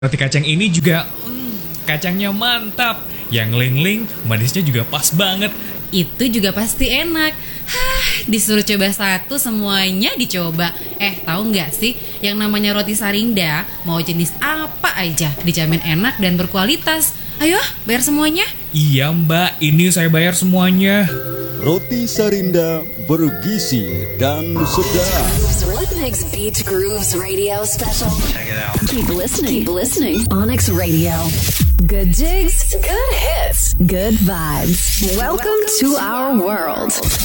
Roti kacang ini juga kacangnya mantap. Yang leng-leng, manisnya juga pas banget. Itu juga pasti enak. Disuruh coba satu semuanya dicoba. Tahu nggak sih, yang namanya roti Sarinda, mau jenis apa aja dijamin enak dan berkualitas. Ayo, bayar semuanya. Iya mbak, ini saya bayar semuanya. Roti Sarinda bergizi dan sedap. Rhythmix Beats Grooves Radio Special. Check it out. Keep listening. Onyx Radio. Good jigs, good hits, good vibes. Welcome to our world.